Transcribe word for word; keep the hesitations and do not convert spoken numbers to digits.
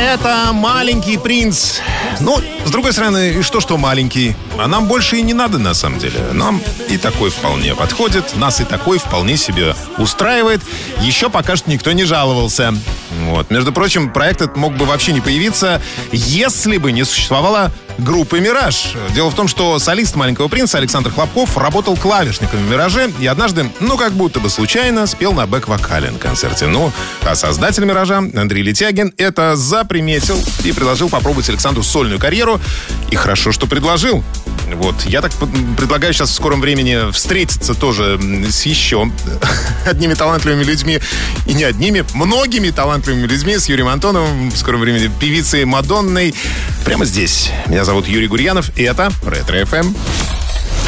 Это «Маленький принц». Ну, с другой стороны, и что, что маленький? А нам больше и не надо, на самом деле. Нам и такой вполне подходит. Нас и такой вполне себе устраивает. Еще пока что никто не жаловался. Вот. Между прочим, проект этот мог бы вообще не появиться, если бы не существовала группа «Мираж». Дело в том, что солист «Маленького принца» Александр Хлопков работал клавишником в «Мираже» и однажды, ну, как будто бы случайно, спел на бэк-вокале на концерте. Ну, а создатель «Миража» Андрей Летягин это заприметил и предложил попробовать Александру сольную карьеру. И хорошо, что предложил. Вот. Я так предлагаю сейчас в скором времени встретиться тоже с еще одними талантливыми людьми. И не одними, многими талантливыми людьми. С Юрием Антоновым, в скором времени певицей Мадонной. Прямо здесь. Меня зовут Юрий Гурьянов, и это Ретро эф эм.